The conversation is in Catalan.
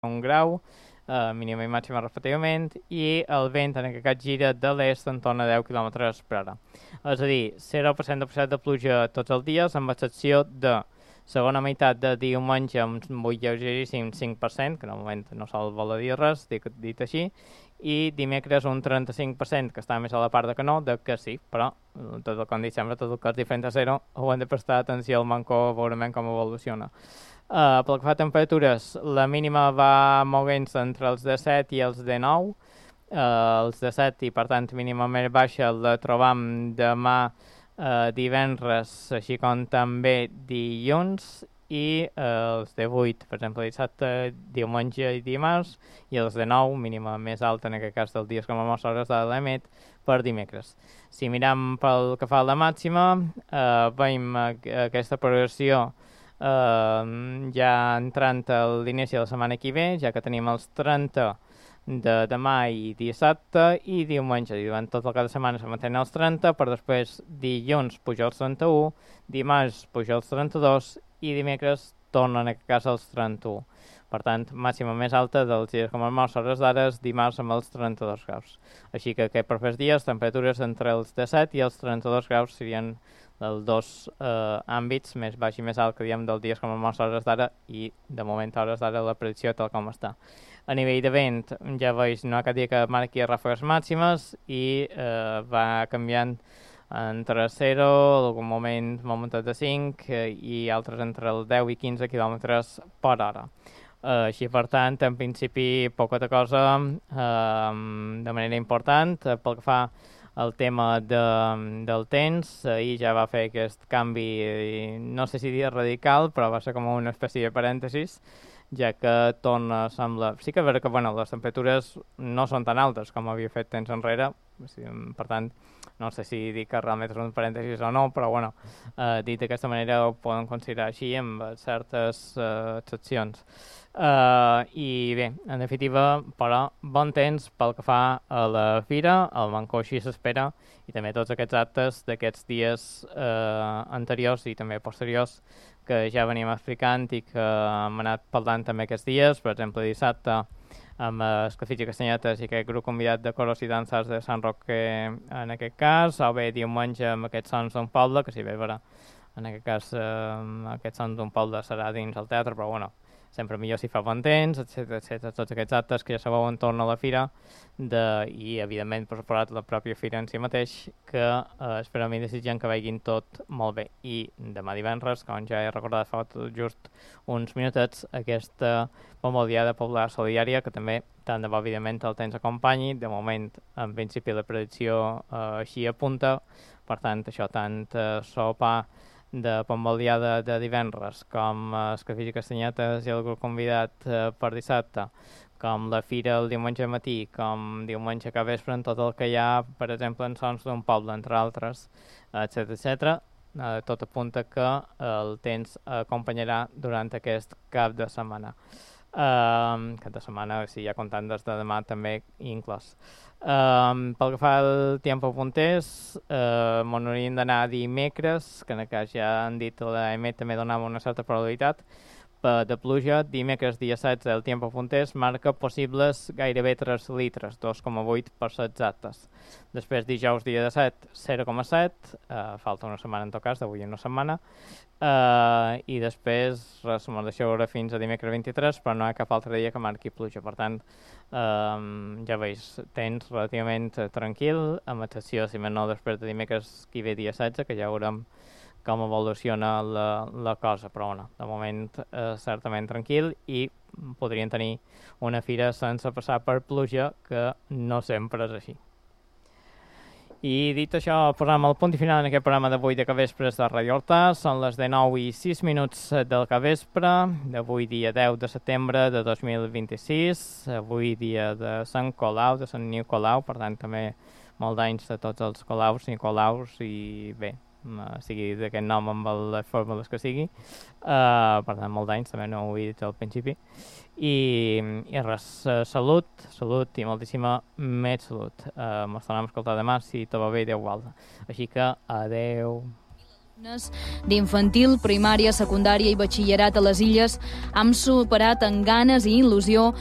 un grau, mínima i màxima respectivament, i el vent en aquest cas gira de l'est en torn a 10 km per hora. És a dir, 0% de possibilitat de pluja tots els dies, amb excepció de segona meitat de diumenge amb un lleugeríssim 5%, que normalment no sol voler dir res, dit així, i dimecres un 35%, que està més a la part de que no, de que sí, però tot el que han dit sempre, tot el que és diferent a 0, ho hem de prestar atenció al manco, veurem com evoluciona. Pel que fa a temperatures, la mínima va moguent-se entre els 17 i els 19, els 17 i per tant mínima més baixa la trobam demà divendres, així com també dilluns, i els de 8, per exemple, dissabte, diumenge i dimarts, i els de 9, mínima més alta en aquest cas dels dies com a mostra hores de l'EMET, per dimecres. Si miram pel que fa a la màxima, veiem aquesta progressió ja entrant a l'inici de la setmana que ve, ja que tenim els 30 de demà i dissabte, i diumenge, i durant tot el cap de setmana se mantenen els 30, per després dilluns pujar als 31, dimarts pujar als 32 i dimecres tornen a casa als 31. Per tant, màxima més alta dels dies com a hores d'ara, dimarts amb els 32 graus. Així que aquests propers dies, temperatures entre els 17 i els 32 graus serien dels dos àmbits, més baix i més alt, que diem dels dies com a hores d'ara, i de moment a hores d'ara la predicció tal com està. A nivell de vent, ja veus, no hi ha cap dia que marqui ràfegues màximes i va canviant entre 0, algun moment de 5 i altres entre el 10 i 15 km per hora. Així, per tant, en principi, poca cosa de manera important. Pel que fa al tema del temps, ahir ja va fer aquest canvi, no sé si dir radical, però va ser com una espècie de parèntesis, ja que torna, sembla... Sí que és veritat que bueno, les temperatures no són tan altes com havia fet temps enrere, per tant, no sé si dir que realment és un parèntesis o no, però bueno, dit d'aquesta manera ho poden considerar així amb certes excepcions. I bé, en definitiva, però bon temps pel que fa a la fira, el Mancó així s'espera, i també tots aquests actes d'aquests dies anteriors i també posteriors que ja venim explicant i que hem anat parlant també aquests dies, per exemple dissabte amb Escafits i Castanyetes i aquest grup convidat de coros i danses de Sant Roque en aquest cas, o bé diumenge amb aquests sons d'un poble, que si bé veurà en aquest cas aquests sons d'un poble serà dins el teatre, però bueno, sempre millor si fa bon temps, etc. Tots aquests actes que ja sabeu entorn a la fira i evidentment per suposat la pròpia fira en si mateix, que esperem i desitgem que vagin tot molt bé. I demà divendres, com ja he recordat fa just uns minutets, aquesta Diada Popular Solidària, que també tant de bo evidentment el temps acompanyi. De moment, en principi la predicció així apunta, per tant això, tant sopar de Pontbaldiada de divendres, com Escafís i Castanyetes i el grup convidat per dissabte, com la fira el diumenge matí, com diumenge que vespre, en tot el que hi ha, per exemple, en Sons d'un Poble, entre altres, etc. Tot apunta que el temps acompanyarà durant aquest cap de setmana. Cap de setmana, sí, ja comptant des de demà també inclòs. Pel que fa al tiempo punters, m'hauríem d'anar dimecres, que en aquest cas ja han dit que l'EMET també donava una certa probabilitat de pluja. Dimecres dia 16 el tiempo punters marca possibles gairebé 3 litres, 2,8 per ser exactes. Després dijous dia 17, 0,7, falta una setmana en tot cas, d'avui una setmana, i després res, m'ho deixeu veure fins a dimecres 23, però no hi ha cap altre dia que marqui pluja. Per tant, ja veus, temps relativament tranquil, amb excepció, si més no, després de dimecres que ve dia 16, que ja veurem com evoluciona la cosa, però bueno, de moment certament tranquil, i podrien tenir una fira sense passar per pluja, que no sempre és així. I dit això, posem el punt i final en aquest programa d'avui de Capvespres de Radio Horta. Són les 19:06 del capvespre, d'avui dia 10 de setembre de 2026, avui dia de Sant Colau, de Sant Nicolau, per tant també molt d'anys de tots els Colaus, Nicolaus, i bé, sigui d'aquest nom amb les fórmules que sigui, per tant molt d'anys, també no ho he dit al principi, i res, salut i moltíssima més salut. Ens tornem a escoltar demà, si tot va bé, Déu guarda. Així que adeu. D'infantil, primària, secundària i batxillerat a les Illes han superat amb ganes i il·lusió